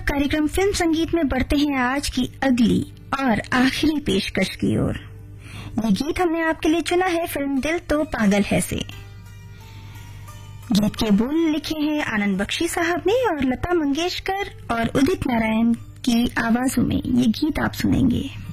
कार्यक्रम फिल्म संगीत में बढ़ते हैं आज की अगली और आखिरी पेशकश की ओर। ये गीत हमने आपके लिए चुना है फिल्म दिल तो पागल है से। गीत के बोल लिखे हैं आनंद बख्शी साहब ने और लता मंगेशकर और उदित नारायण की आवाजों में ये गीत आप सुनेंगे।